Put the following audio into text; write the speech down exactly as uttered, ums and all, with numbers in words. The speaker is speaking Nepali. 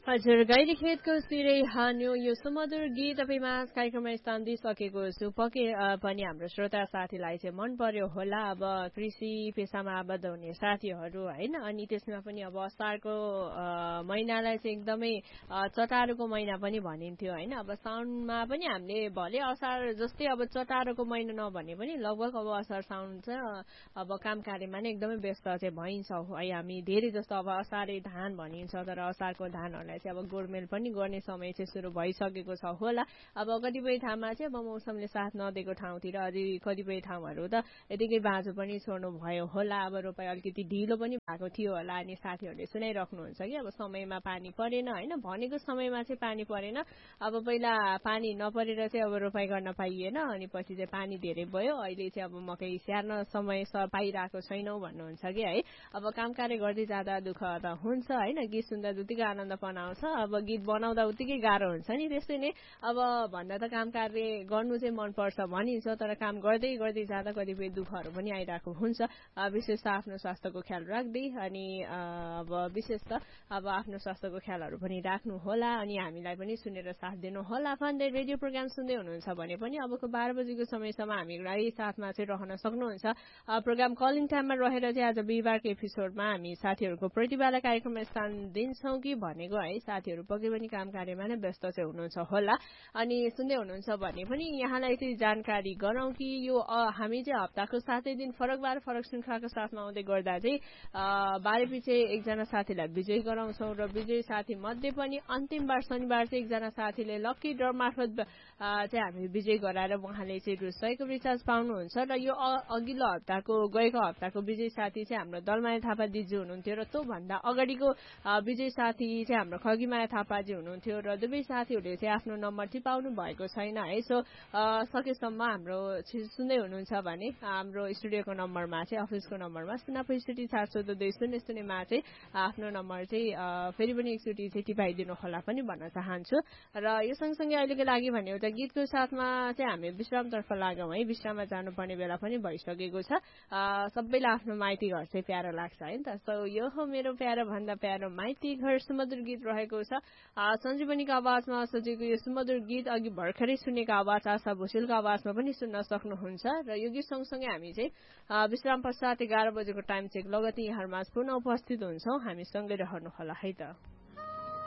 हजुर गैरी खेतको सिरै हान्यो यो सुमधुर गीत तपाईँमा कार्यक्रममा स्थान दिइसकेको छु पके पनि हाम्रो श्रोता साथीलाई चाहिँ मन पर्यो होला। अब कृषि पेसामा आबद्ध हुने साथीहरू होइन, अनि त्यसमा पनि अब असारको महिनालाई चाहिँ एकदमै चटारोको महिना पनि भनिन्थ्यो होइन। अब साउनमा पनि हामीले भले असार जस्तै अब चटारोको महिना नभने पनि लगभग अब असार साउन चाहिँ अब काम कार्यमा नै एकदमै व्यस्त चाहिँ भइन्छ है। हामी धेरै जस्तो अब असारे धान भनिन्छ, तर असारको धानहरूलाई चाहिँ अब गोडमेल पनि गर्ने समय चाहिँ सुरु भइसकेको छ होला। अब कतिपय ठाउँमा चाहिँ अब मौसमले साथ नदिएको ठाउँतिर अझै कतिपय ठाउँहरू त यतिकै बाँझो पनि छोड्नु भयो होला। अब रोपाइ अलिकति ढिलो पनि भएको थियो होला, अनि साथीहरूले सुनाइराख्नुहुन्छ कि अब समयमा पानी परेन होइन, भनेको समयमा चाहिँ पानी परेन। अब पहिला पानी नपरेर चाहिँ अब रोपाइ गर्न पाइएन, अनि पछि चाहिँ पानी धेरै भयो, अहिले चाहिँ अब मकै स्याहार्न समय पाइरहेको छैनौँ भन्नुहुन्छ कि है। अब काम कार्य गर्दै जाँदा दुःख त हुन्छ होइन, गीत सुन्दा जतिको आनन्दपन आउँछ अब गीत बनाउँदा उत्तिकै गाह्रो हुन्छ नि। त्यस्तै नै अब भन्दा त काम कार्य गर्नु चाहिँ मनपर्छ भनिन्छ, तर काम गर्दै गर्दै जाँदा कतिपय दुःखहरू पनि आइरहेको हुन्छ। विशेष त आफ्नो स्वास्थ्यको ख्याल राख्दै अनि अब विशेष त अब आफ्नो स्वास्थ्यको ख्यालहरू पनि राख्नु होला, अनि हामीलाई पनि सुनेर साथ दिनु होला। फन्दै रेडियो प्रोग्राम सुन्दै हुनुहुन्छ भने पनि अबको बाह्र बजीको समयसम्म हामीलाई साथमा चाहिँ रहन सक्नुहुन्छ। प्रोग्राम कलिङ टाइममा रहेर चाहिँ आज बिहिबारको एपिसोडमा हामी साथीहरूको प्रतिभालाई कार्यक्रममा स्थान दिन्छौँ कि भनेको है। साथीहरू पक्कै पनि काम कार्यमा नै व्यस्त चाहिँ हुनुहुन्छ होला, अनि सुन्दै हुनुहुन्छ भने पनि यहाँलाई चाहिँ जानकारी गरौँ कि यो हामी चाहिँ हप्ताको सातै दिन फरक बार फरक श्रृङ्खलाको साथमा आउँदै गर्दा चाहिँ बाह्र पछि एकजना साथीलाई विजय गराउँछौँ, र विजय साथी मध्ये पनि अन्तिम बार शनिबार चाहिँ एकजना साथीले लकी ड्र मार्फत चाहिँ हामी विजय गराएर उहाँले चाहिँ रु सयको रिचार्ज पाउनुहुन्छ। र यो अघिल्लो हप्ताको गएको हप्ताको विजय साथी चाहिँ हाम्रो दलमाया थापा दिदी हुनुहुन्थ्यो, र त्योभन्दा अगाडिको विजय साथी चाहिँ हाम्रो खगीमाया थापाजी हुनुहुन्थ्यो, र दुवै साथीहरूले चाहिँ आफ्नो नम्बर टिपाउनु भएको छैन है। सो सकेसम्म हाम्रो सुन्दै हुनुहुन्छ भने हाम्रो स्टुडियोको नम्बरमा चाहिँ अफिसको नम्बरमा शून्य पैँसठी सात चौध दुई शून्य शून्यमा चाहिँ आफ्नो नम्बर चाहिँ फेरि पनि एकचोटि चाहिँ टिपाइदिनु होला पनि भन्न चाहन्छु। र यो सँगसँगै अहिलेको लागि भने एउटा गीतको साथमा चाहिँ हामी विश्रामतर्फ लाग्यौँ है। विश्राममा जानुपर्ने बेला पनि भइसकेको छ। सबैलाई आफ्नो माइती घर चाहिँ प्यारो लाग्छ है त। सो यो हो मेरो प्यारो भन्दा प्यारो माइती घर सुमधुर गीत रहेको छ। सञ्जीवनीको आवाजमा सजिएको यो सुमधुर गीत अघि भर्खरै सुनेको आवाज आशा भुषेलको आवाजमा पनि सुन्न सक्नुहुन्छ। र यो गीत सँगसँगै हामी चाहिँ विश्राम पश्चात एघार बजेको टाइम चेक लगती यहाँहरूमा पुनः उपस्थित हुन्छौँ। हामी सँगै रहनु होला है त।